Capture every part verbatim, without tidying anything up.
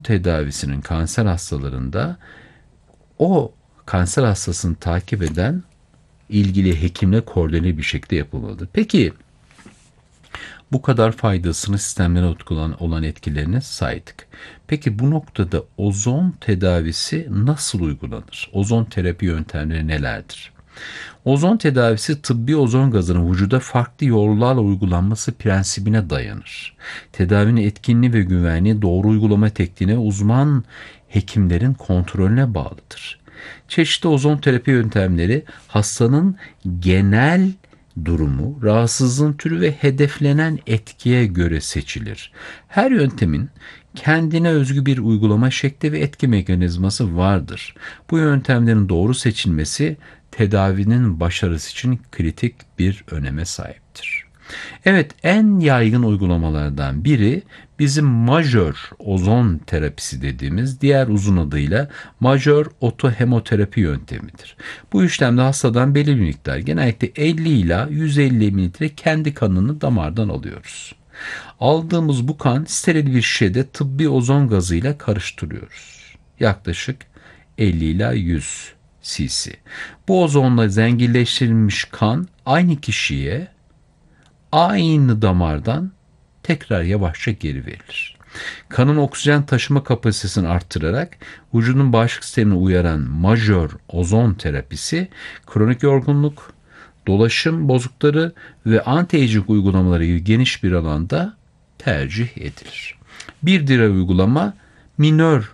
tedavisinin kanser hastalarında o kanser hastasını takip eden ilgili hekimle koordineli bir şekilde yapılmalıdır. Peki bu kadar faydasını sistemlere utkulan olan etkilerini saydık. Peki bu noktada ozon tedavisi nasıl uygulanır? Ozon terapi yöntemleri nelerdir? Ozon tedavisi tıbbi ozon gazının vücuda farklı yollarla uygulanması prensibine dayanır. Tedavinin etkinliği ve güvenliği doğru uygulama tekniğine uzman hekimlerin kontrolüne bağlıdır. Çeşitli ozon terapi yöntemleri hastanın genel durumu, rahatsızlığın türü ve hedeflenen etkiye göre seçilir. Her yöntemin kendine özgü bir uygulama şekli ve etki mekanizması vardır. Bu yöntemlerin doğru seçilmesi tedavinin başarısı için kritik bir öneme sahiptir. Evet, en yaygın uygulamalardan biri bizim majör ozon terapisi dediğimiz, diğer uzun adıyla majör otohemoterapi yöntemidir. Bu işlemde hastadan belirli bir miktar, genellikle elli ila yüz elli mililitre kendi kanını damardan alıyoruz. Aldığımız bu kan steril bir şişede tıbbi ozon gazıyla karıştırıyoruz. Yaklaşık elli ila yüz cc. Bu ozonla zenginleştirilmiş kan aynı kişiye aynı damardan tekrar yavaşça geri verilir. Kanın oksijen taşıma kapasitesini arttırarak vücudun bağışıklık sistemini uyaran majör ozon terapisi, kronik yorgunluk, dolaşım bozuklukları ve anti-aging uygulamaları gibi geniş bir alanda tercih edilir. Bir diğer uygulama minör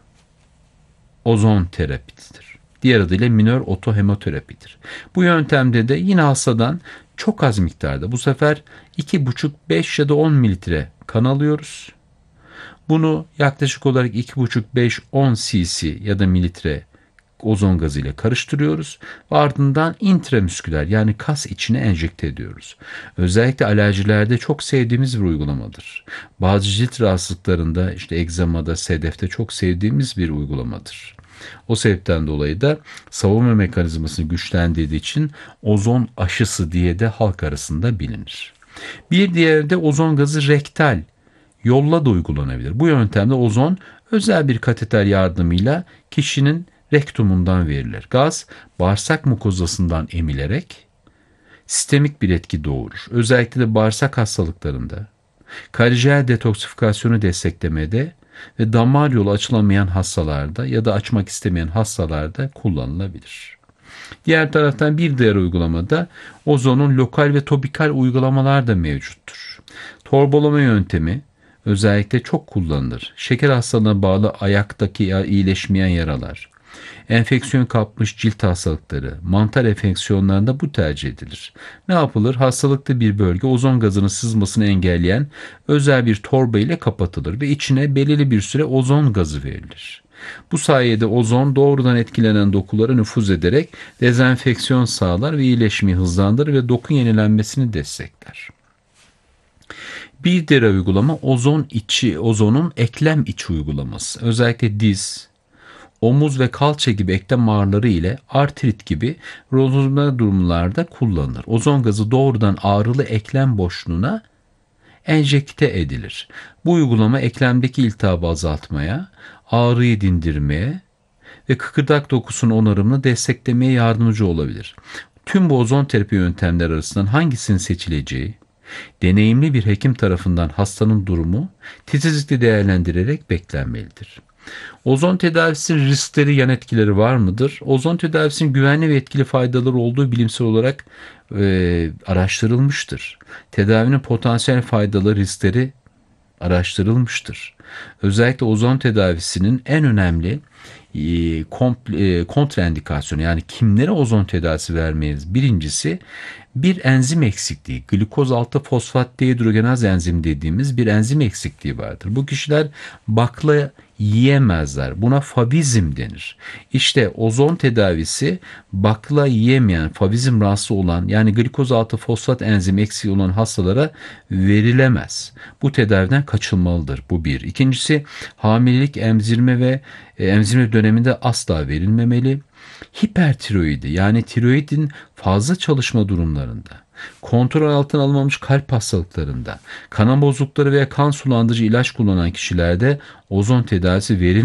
ozon terapisidir. Diğer adıyla minör otohemoterapidir. Bu yöntemde de yine hastadan çok az miktarda, bu sefer iki buçuk beş ya da on mililitre kan alıyoruz. Bunu yaklaşık olarak iki buçuk beş on cc ya da mililitre ozon gazı ile karıştırıyoruz ve ardından intramüsküler yani kas içine enjekte ediyoruz. Özellikle alerjilerde çok sevdiğimiz bir uygulamadır. Bazı cilt rahatsızlıklarında, işte egzamada, sedefte çok sevdiğimiz bir uygulamadır. O sebepten dolayı da savunma mekanizmasını güçlendirdiği için ozon aşısı diye de halk arasında bilinir. Bir diğeri de ozon gazı rektal yolla da uygulanabilir. Bu yöntemde ozon özel bir kateter yardımıyla kişinin rektumundan verilir. Gaz bağırsak mukozasından emilerek sistemik bir etki doğurur. Özellikle de bağırsak hastalıklarında, karaciğer detoksifikasyonu desteklemede ve damar yolu açılamayan hastalarda ya da açmak istemeyen hastalarda kullanılabilir. Diğer taraftan bir diğer uygulamada ozonun lokal ve topikal uygulamalar da mevcuttur. Torbalama yöntemi özellikle çok kullanılır. Şeker hastalığına bağlı ayaktaki iyileşmeyen yaralar, enfeksiyon kapmış cilt hastalıkları, mantar enfeksiyonlarında bu tercih edilir. Ne yapılır? Hastalıklı bir bölge ozon gazının sızmasını engelleyen özel bir torba ile kapatılır ve içine belirli bir süre ozon gazı verilir. Bu sayede ozon doğrudan etkilenen dokulara nüfuz ederek dezenfeksiyon sağlar ve iyileşmeyi hızlandırır ve doku yenilenmesini destekler. Bir diğer uygulama ozon içi, ozonun eklem içi uygulaması. Özellikle diz, omuz ve kalça gibi eklem ağrıları ile artrit gibi rozozma durumlarda kullanılır. Ozon gazı doğrudan ağrılı eklem boşluğuna enjekte edilir. Bu uygulama eklemdeki iltihabı azaltmaya, ağrıyı dindirmeye ve kıkırdak dokusunun onarımını desteklemeye yardımcı olabilir. Tüm bu ozon terapi yöntemleri arasından hangisinin seçileceği, deneyimli bir hekim tarafından hastanın durumu titizlikle değerlendirerek beklenmelidir. Ozon tedavisinin riskleri, yan etkileri var mıdır? Ozon tedavisinin güvenli ve etkili faydaları olduğu bilimsel olarak e, araştırılmıştır. Tedavinin potansiyel faydaları, riskleri araştırılmıştır. Özellikle ozon tedavisinin en önemli e, komple, e, kontraindikasyonu, yani kimlere ozon tedavisi vermeyiz? Birincisi bir enzim eksikliği, glikoz altı fosfat dehidrogenaz enzim dediğimiz bir enzim eksikliği vardır. Bu kişiler bakla yiyemezler. Buna fabizm denir. İşte ozon tedavisi bakla yiyemeyen, fabizm rahatsız olan, yani glikoz altı fosfat enzimi eksiği olan hastalara verilemez. Bu tedaviden kaçılmalıdır. Bu bir. İkincisi, hamilelik, emzirme ve e, emzirme döneminde asla verilmemeli. Hipertiroidi, yani tiroidin fazla çalışma durumlarında, kontrol altına alınmamış kalp hastalıklarında, kanama bozuklukları veya kan sulandırıcı ilaç kullanan kişilerde ozon tedavisi verilmemeli.